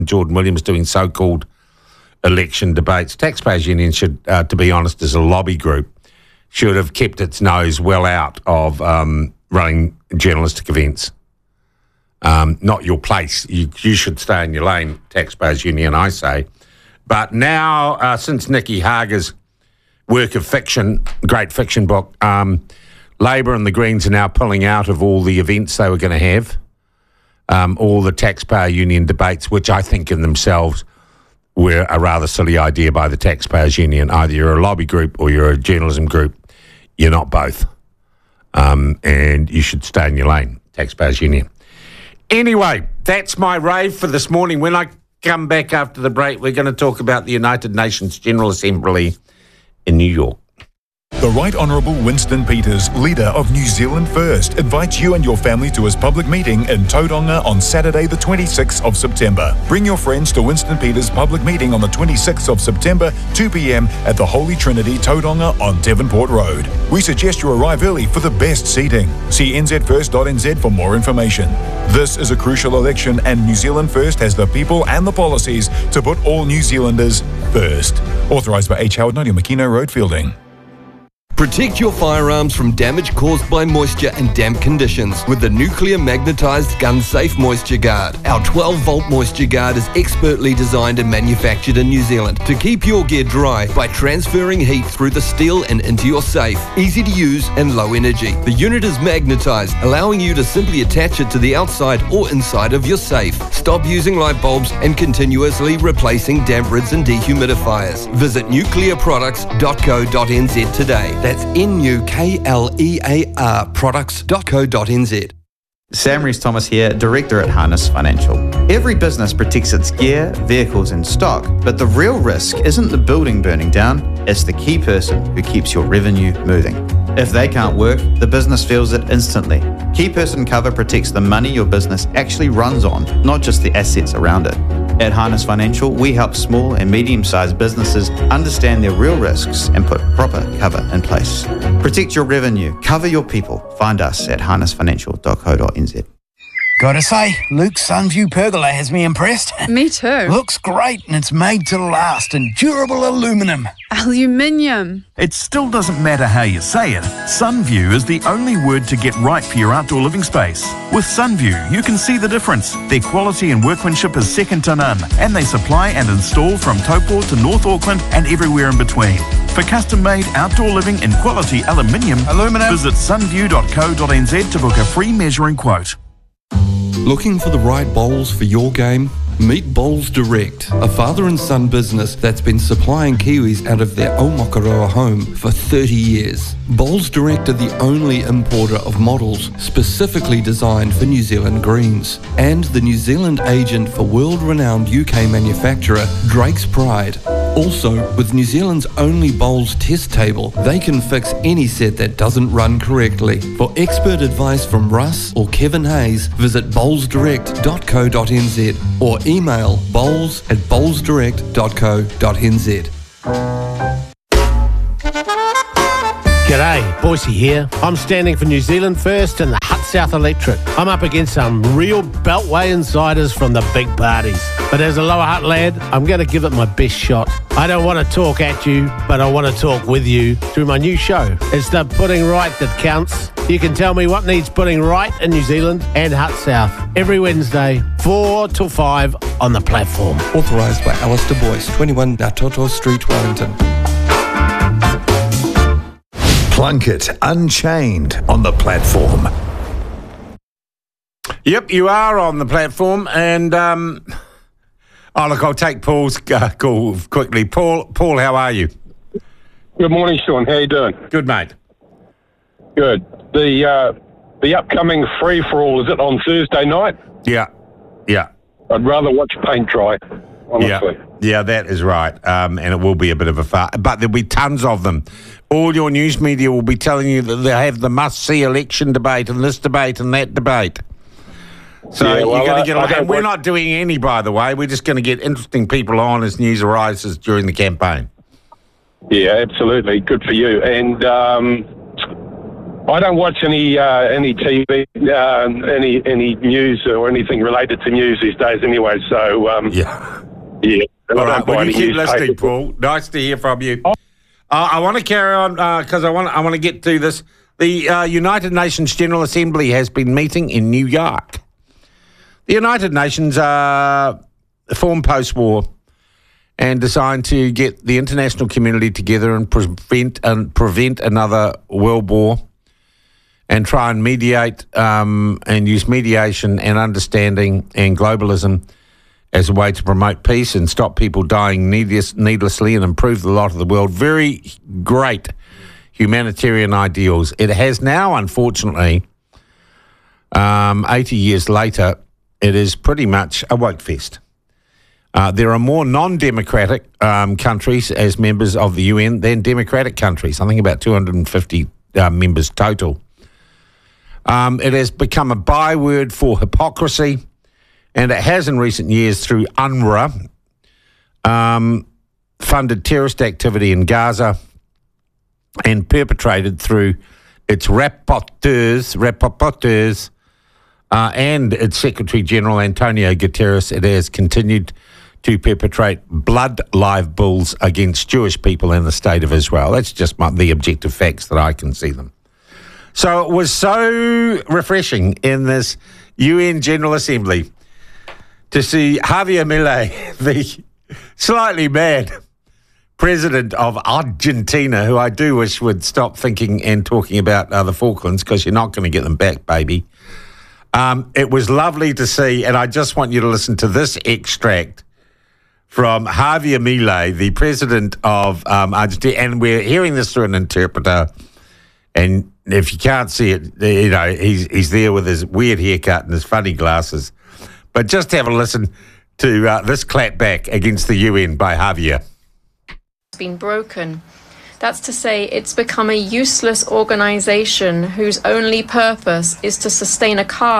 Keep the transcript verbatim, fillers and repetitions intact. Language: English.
Jordan Williams doing so-called election debates. Taxpayers Union should, uh, to be honest, as a lobby group, should have kept its nose well out of um, running journalistic events. Um, not your place. You, you should stay in your lane, Taxpayers Union, I say. But now, uh, since Nicky Hager's work of fiction, great fiction book, um, Labor and the Greens are now pulling out of all the events they were going to have, um, all the Taxpayer Union debates, which I think in themselves were a rather silly idea by the Taxpayers Union. Either you're a lobby group or you're a journalism group. You're not both. Um, and you should stay in your lane, Taxpayers Union. Anyway, that's my rave for this morning. When I come back after the break, we're going to talk about the United Nations General Assembly in New York. The Right Honourable Winston Peters, leader of New Zealand First, invites you and your family to his public meeting in Tauranga on Saturday the twenty-sixth of September. Bring your friends to Winston Peters' public meeting on the twenty-sixth of September, two p.m. at the Holy Trinity, Tauranga on Devonport Road. We suggest you arrive early for the best seating. See n z first dot n z for more information. This is a crucial election and New Zealand First has the people and the policies to put all New Zealanders first. Authorised by H. Howard Noddy, Makino Road, Fielding. Protect your firearms from damage caused by moisture and damp conditions with the Nuclear Magnetised Gun Safe Moisture Guard. Our twelve volt Moisture Guard is expertly designed and manufactured in New Zealand to keep your gear dry by transferring heat through the steel and into your safe. Easy to use and low energy. The unit is magnetised, allowing you to simply attach it to the outside or inside of your safe. Stop using light bulbs and continuously replacing damp rids and dehumidifiers. Visit nuclear products dot co dot n z today. That's N U K L E A R products dot co dot n z. Sam Rees-Thomas here, Director at Harness Financial. Every business protects its gear, vehicles and stock, but the real risk isn't the building burning down, it's the key person who keeps your revenue moving. If they can't work, the business feels it instantly. Key person cover protects the money your business actually runs on, not just the assets around it. At Harness Financial, we help small and medium-sized businesses understand their real risks and put proper cover in place. Protect your revenue, cover your people. Find us at harness financial dot co dot n z. Gotta say, Luke's Sunview Pergola has me impressed. Me too. Looks great and it's made to last in durable aluminium. Aluminium. It still doesn't matter how you say it. Sunview is the only word to get right for your outdoor living space. With Sunview, you can see the difference. Their quality and workmanship is second to none, and they supply and install from Taupo to North Auckland and everywhere in between. For custom-made outdoor living in quality aluminium, Aluminum. visit sunview dot co dot n z to book a free measuring quote. Looking for the right bowls for your game? Meet Bowls Direct, a father and son business that's been supplying Kiwis out of their Aomakaroa home for thirty years. Bowls Direct are the only importer of models specifically designed for New Zealand greens, and the New Zealand agent for world-renowned U K manufacturer Drake's Pride. Also, with New Zealand's only bowls test table, they can fix any set that doesn't run correctly. For expert advice from Russ or Kevin Hayes, visit bowls direct dot co dot n z or email bowls at bowls direct dot co dot n z. G'day, Boise here. I'm standing for New Zealand First and the Hut South Electorate. I'm up against some real Beltway insiders from the big parties. But as a Lower Hutt lad, I'm going to give it my best shot. I don't want to talk at you, but I want to talk with you through my new show. It's the putting right that counts. You can tell me what needs putting right in New Zealand and Hut South every Wednesday, four till five on the platform. Authorised by Alistair Boyce, twenty-one Natoto Street, Wellington. Plunkett Unchained on the platform. Yep, you are on the platform, and um, oh look, I'll take Paul's uh, call quickly. Paul, Paul, how are you? Good morning, Sean. How you doing? Good, mate. Good. The uh, the upcoming free for all, is it on Thursday night? Yeah, yeah. I'd rather watch paint dry, honestly. Yeah, yeah, that is right. Um, and it will be a bit of a far, but there'll be tons of them. All your news media will be telling you that they have the must-see election debate and this debate and that debate. So yeah, well, you're going to get. I, I I and we're work... not doing any, by the way. We're just going to get interesting people on as news arises during the campaign. Yeah, absolutely. Good for you. And um, I don't watch any uh, any T V, uh, any any news or anything related to news these days anyway. So um, Yeah. yeah. And All I right, don't buy well, you any keep listening, newspapers. Paul. Nice to hear from you. Uh, I want to carry on because I want I want to get to this. The uh, United Nations General Assembly has been meeting in New York. The United Nations are formed post-war and designed to get the international community together and prevent and prevent another world war, and try and mediate um, and use mediation and understanding and globalism as a way to promote peace and stop people dying needless, needlessly and improve the lot of the world. Very great humanitarian ideals. It has now, unfortunately, um, eighty years later, it is pretty much a woke fest. Uh, there are more non-democratic um, countries as members of the U N than democratic countries. I think about two hundred fifty uh, members total. Um, it has become a byword for hypocrisy, and it has in recent years through UNRWA um, funded terrorist activity in Gaza and perpetrated through its rapporteurs, rapporteurs uh, and its Secretary General Antonio Guterres. It has continued to perpetrate blood libels against Jewish people in the State of Israel. That's just my, the objective facts that I can see them. So it was so refreshing in this U N General Assembly to see Javier Milei, the slightly mad president of Argentina, who I do wish would stop thinking and talking about uh, the Falklands, because you're not going to get them back, baby. Um, it was lovely to see, and I just want you to listen to this extract from Javier Milei, the president of um, Argentina, and we're hearing this through an interpreter. And if you can't see it, you know, he's he's there with his weird haircut and his funny glasses. But just have a listen to uh, this clapback against the U N by Javier. It's been broken. That's to say, it's become a useless organisation whose only purpose is to sustain a caste